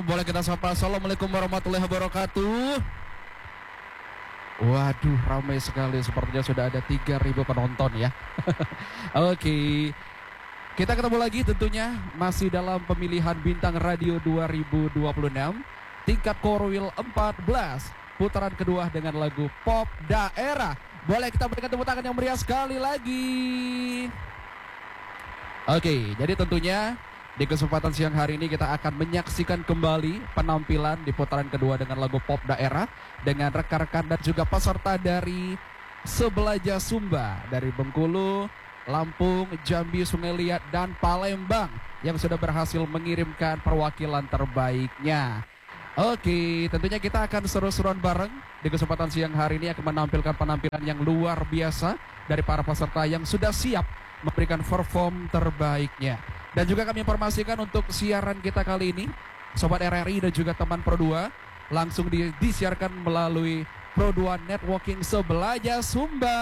boleh kita sapa. Assalamualaikum warahmatullahi wabarakatuh. Waduh, ramai sekali. Sepertinya sudah ada 3.000 penonton ya. Oke. Kita ketemu lagi tentunya masih dalam pemilihan Bintang Radio 2026 tingkat Korwil 14 putaran kedua dengan lagu Pop Daerah. Boleh kita berikan tepuk tangan yang meriah sekali lagi. Oke, jadi tentunya di kesempatan siang hari ini kita akan menyaksikan kembali penampilan di putaran kedua dengan lagu Pop Daerah dengan rekan-rekan dan juga peserta dari Sebelaja Sumba dari Bengkulu, Lampung, Jambi, Sungai Liat, dan Palembang yang sudah berhasil mengirimkan perwakilan terbaiknya. Oke, tentunya kita akan seru-seruan bareng di kesempatan siang hari ini akan menampilkan penampilan yang luar biasa dari para peserta yang sudah siap memberikan perform terbaiknya. Dan juga kami informasikan untuk siaran kita kali ini, Sobat RRI dan juga teman Pro 2, langsung disiarkan melalui Pro 2 Networking Sebelaja Sumba.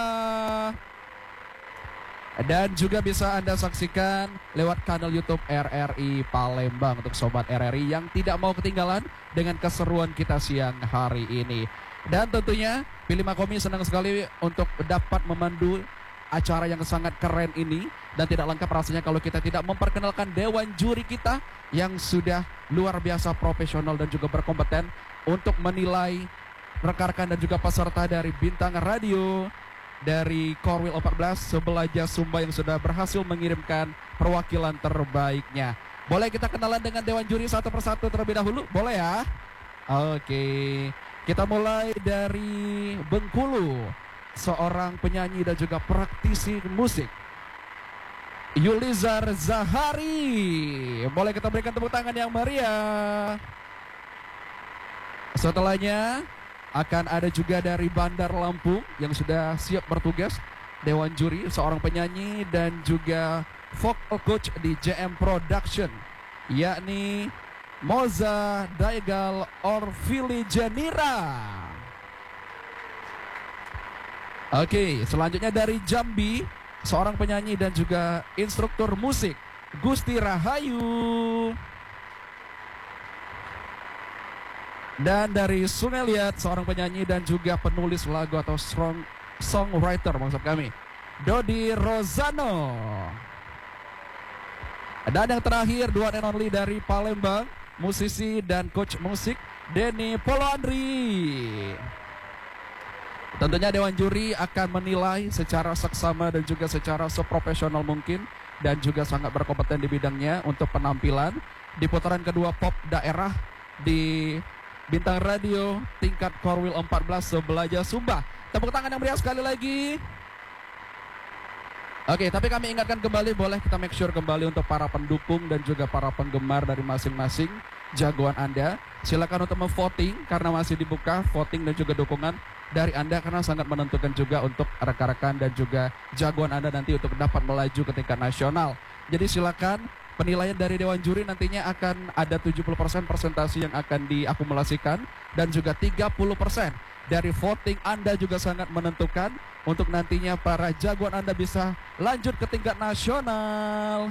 Dan juga bisa Anda saksikan lewat kanal YouTube RRI Palembang untuk Sobat RRI yang tidak mau ketinggalan dengan keseruan kita siang hari ini. Dan tentunya Pilih Makomi senang sekali untuk dapat memandu acara yang sangat keren ini. Dan tidak lengkap rasanya kalau kita tidak memperkenalkan dewan juri kita yang sudah luar biasa profesional dan juga berkompeten untuk menilai rekan-rekan dan juga peserta dari Bintang Radio dari Korwil 14 Sebelaja Sumba yang sudah berhasil mengirimkan perwakilan terbaiknya. Boleh kita kenalan dengan dewan juri satu persatu terlebih dahulu? Boleh ya? Oke, kita mulai dari Bengkulu, seorang penyanyi dan juga praktisi musik, Yulizar Zahari. Boleh kita berikan tepuk tangan yang meriah. Setelahnya akan ada juga dari Bandar Lampung yang sudah siap bertugas dewan juri, seorang penyanyi dan juga vocal coach di JM Production, yakni Moza Daigal Orvili Janira. Oke, selanjutnya dari Jambi, seorang penyanyi dan juga instruktur musik, Gusti Rahayu. Dan dari Sungai Liat, seorang penyanyi dan juga penulis lagu atau songwriter maksud kami, Dodi Rozano. Dan yang terakhir, dua and only dari Palembang, musisi dan coach musik, Denny Poloandri. Tentunya dewan juri akan menilai secara seksama dan juga secara seprofesional mungkin dan juga sangat berkompeten di bidangnya untuk penampilan di putaran kedua Pop Daerah di Bintang Radio tingkat Korwil 14 Sebelaja Sumba. Tepuk tangan yang meriah sekali lagi. Oke, tapi kami ingatkan kembali, boleh kita make sure kembali untuk para pendukung dan juga para penggemar dari masing-masing jagoan Anda. Silakan untuk memvoting karena masih dibuka voting dan juga dukungan dari Anda karena sangat menentukan juga untuk rekan-rekan dan juga jagoan Anda nanti untuk dapat melaju ke tingkat nasional. Jadi silakan, penilaian dari dewan juri nantinya akan ada 70% presentasi yang akan diakumulasikan dan juga 30% dari voting Anda juga sangat menentukan untuk nantinya para jagoan Anda bisa lanjut ke tingkat nasional.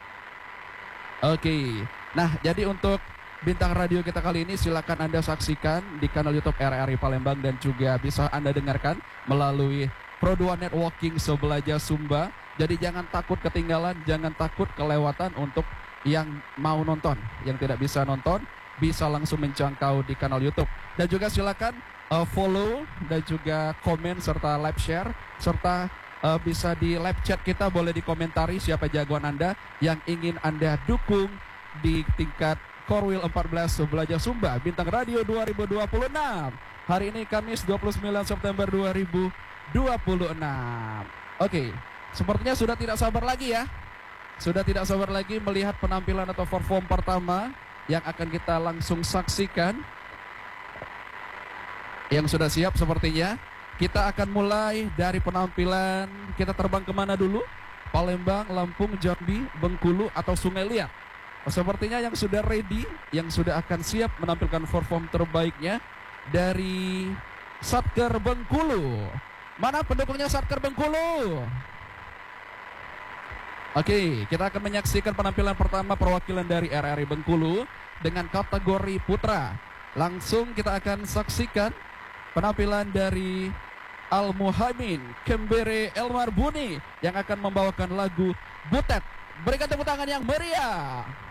Oke, nah jadi untuk Bintang Radio kita kali ini silakan Anda saksikan di kanal YouTube RRI Palembang dan juga bisa Anda dengarkan melalui Pro 2 Networking Sebelaja Sumba. Jadi jangan takut ketinggalan, jangan takut kelewatan untuk yang mau nonton. Yang tidak bisa nonton bisa langsung menjangkau di kanal YouTube. Dan juga silakan follow dan juga komen serta live share serta bisa di live chat kita, boleh dikomentari siapa jagoan Anda yang ingin Anda dukung di tingkat Korwil 14 Sebelaja Sumba Bintang Radio 2026. Hari ini Kamis 29 September 2026. Oke, sepertinya sudah tidak sabar lagi ya. Sudah tidak sabar lagi melihat penampilan atau perform pertama yang akan kita langsung saksikan. Yang sudah siap sepertinya. Kita akan mulai dari penampilan, kita terbang kemana dulu? Palembang, Lampung, Jambi, Bengkulu atau Sungai Liat. Sepertinya yang sudah ready, yang sudah akan siap menampilkan perform terbaiknya dari Satker Bengkulu. Mana pendukungnya Satker Bengkulu? Oke, kita akan menyaksikan penampilan pertama perwakilan dari RRI Bengkulu dengan kategori putra. Langsung kita akan saksikan penampilan dari Al-Muhaimin Kembere Elmar Buni yang akan membawakan lagu Butet. Berikan tepuk tangan yang meriah.